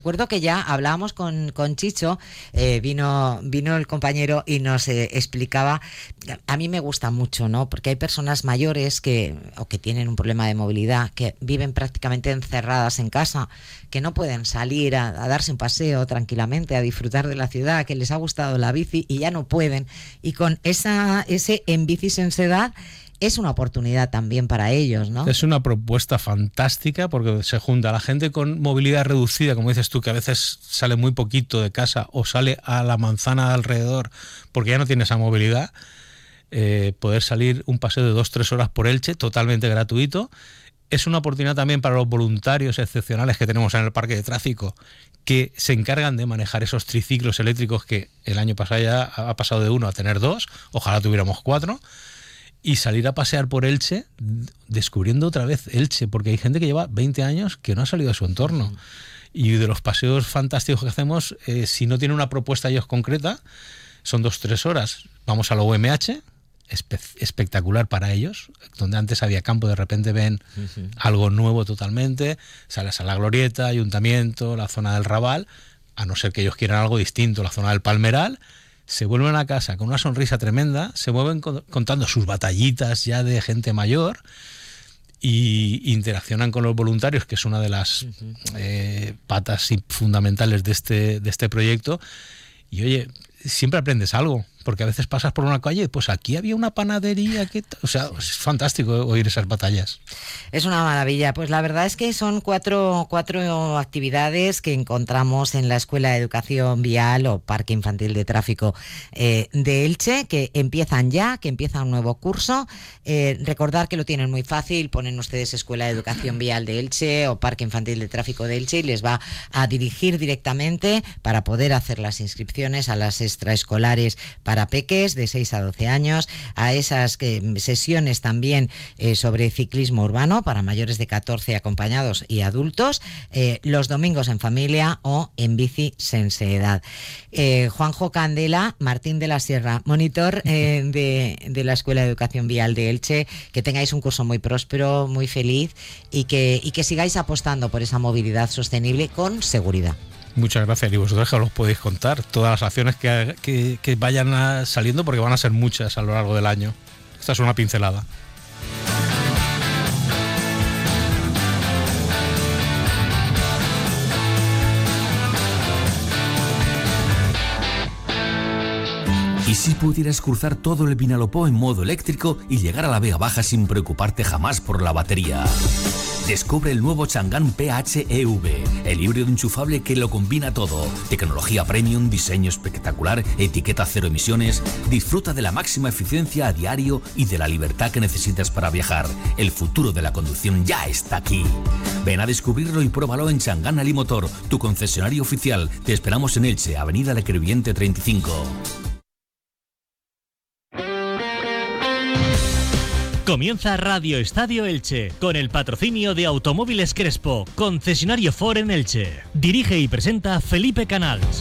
Recuerdo que ya hablábamos con Chicho, vino el compañero y nos explicaba. A mí me gusta mucho, ¿no? Porque hay personas mayores que tienen un problema de movilidad, que viven prácticamente encerradas en casa, que no pueden salir a darse un paseo tranquilamente, a disfrutar de la ciudad, que les ha gustado la bici y ya no pueden. Y con ese En Bici Sense Edad es una oportunidad también para ellos, ¿no? Es una propuesta fantástica porque se junta la gente con movilidad reducida, como dices tú, que a veces sale muy poquito de casa o sale a la manzana de alrededor porque ya no tiene esa movilidad. Poder salir un paseo de 2-3 horas por Elche, totalmente gratuito. Es una oportunidad también para los voluntarios excepcionales que tenemos en el parque de tráfico, que se encargan de manejar esos triciclos eléctricos que el año pasado ya ha pasado de 1 a tener 2, ojalá tuviéramos 4. Y salir a pasear por Elche, descubriendo otra vez Elche, porque hay gente que lleva 20 años que no ha salido de su entorno. Y de los paseos fantásticos que hacemos, si no tiene una propuesta ellos concreta, son 2-3 horas. Vamos a la UMH, espectacular para ellos, donde antes había campo, de repente ven algo nuevo totalmente, sales a la Glorieta, Ayuntamiento, la zona del Raval, a no ser que ellos quieran algo distinto, la zona del Palmeral. Se vuelven a casa con una sonrisa tremenda, se vuelven contando sus batallitas ya de gente mayor y interaccionan con los voluntarios, que es una de las patas fundamentales de este proyecto. Y oye, siempre aprendes algo, porque a veces pasas por una calle, pues aquí había una panadería, o sea, es fantástico oír esas batallas. Es una maravilla. Pues la verdad es que son cuatro actividades que encontramos en la Escuela de Educación Vial o Parque Infantil de Tráfico de Elche, que empiezan ya, que empieza un nuevo curso. Recordar que lo tienen muy fácil, ponen ustedes Escuela de Educación Vial de Elche o Parque Infantil de Tráfico de Elche y les va a dirigir directamente para poder hacer las inscripciones a las extraescolares para peques de 6 a 12 años, a esas sesiones también sobre ciclismo urbano para mayores de 14 acompañados y adultos, los domingos en familia o En Bici Sense Edad. Juanjo Candela, Martín de la Sierra, monitor de la Escuela de Educación Vial de Elche, que tengáis un curso muy próspero, muy feliz y que sigáis apostando por esa movilidad sostenible con seguridad. Muchas gracias, y vosotros que os podéis contar todas las acciones que vayan saliendo, porque van a ser muchas a lo largo del año. Esta es una pincelada. ¿Y si pudieras cruzar todo el Vinalopó en modo eléctrico y llegar a la Vega Baja sin preocuparte jamás por la batería? Descubre el nuevo Chang'an PHEV, el híbrido enchufable que lo combina todo. Tecnología premium, diseño espectacular, etiqueta cero emisiones. Disfruta de la máxima eficiencia a diario y de la libertad que necesitas para viajar. El futuro de la conducción ya está aquí. Ven a descubrirlo y pruébalo en Chang'an Alimotor, tu concesionario oficial. Te esperamos en Elche, Avenida Le Crevillente 35. Comienza Radio Estadio Elche, con el patrocinio de Automóviles Crespo, concesionario Ford en Elche. Dirige y presenta Felipe Canals.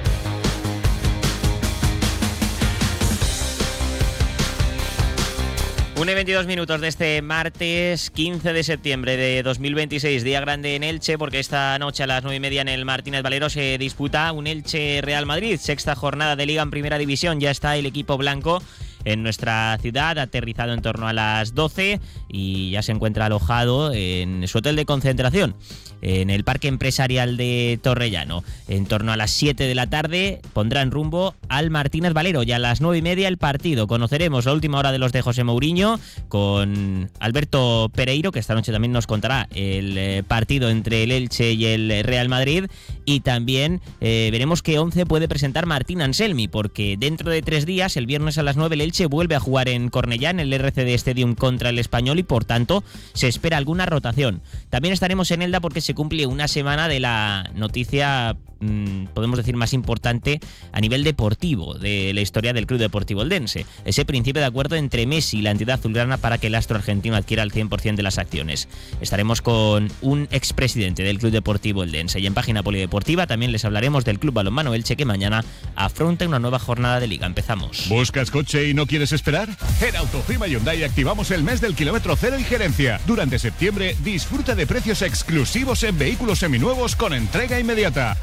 1:22 de este martes 15 de septiembre de 2026, día grande en Elche, porque esta noche a las 9:30 en el Martínez Valero se disputa un Elche-Real Madrid, sexta jornada de Liga en Primera División. Ya está el equipo blanco en nuestra ciudad, aterrizado en torno a las 12 y ya se encuentra alojado en su hotel de concentración, en el Parque Empresarial de Torrellano. En torno a las 7 de la tarde pondrán rumbo al Martínez Valero y a las 9:30 el partido. Conoceremos la última hora de los de José Mourinho con Alberto Pereiro, que esta noche también nos contará el partido entre el Elche y el Real Madrid, y también veremos qué 11 puede presentar Martín Anselmi, porque dentro de 3 días, el viernes a las 9, el Elche vuelve a jugar en Cornellá, en el RCD Stadium contra el Español, y por tanto se espera alguna rotación. También estaremos en Elda porque se cumple una semana de la noticia, podemos decir, más importante a nivel deportivo de la historia del Club Deportivo Eldense: ese principio de acuerdo entre Messi y la entidad azulgrana para que el astro argentino adquiera el 100% de las acciones. Estaremos con un expresidente del Club Deportivo Eldense, y en Página Polideportiva también les hablaremos del Club Balonmano Elche, que mañana afronta una nueva jornada de Liga. Empezamos. ¿Buscas coche y no quieres esperar? En Autoprima Hyundai activamos el mes del kilómetro cero y gerencia. Durante septiembre disfruta de precios exclusivos en vehículos seminuevos con entrega inmediata.